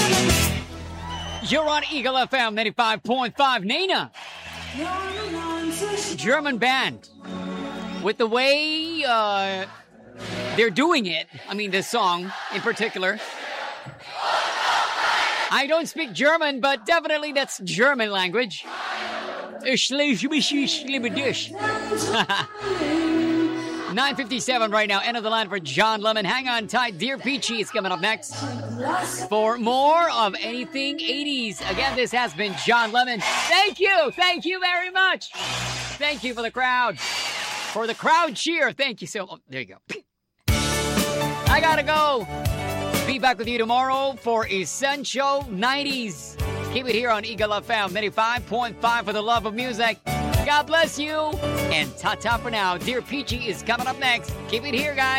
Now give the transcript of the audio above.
You're on Eagle FM 95.5. Nena, German band. With the way they're doing it, I mean this song in particular. I don't speak German, but definitely that's German language. 9:57 right now. End of the line for John Lemon. Hang on tight. Dear Peachy is coming up next for more of anything 80s. Again, this has been John Lemon. Thank you. Thank you very much. Thank you for the crowd. For the crowd cheer. Thank you so much. There you go. I gotta go. Be back with you tomorrow for Essential 90s. Keep it here on Eagle FM 95.5 for the love of music. God bless you. And ta-ta for now. Dear Peachy is coming up next. Keep it here, guys.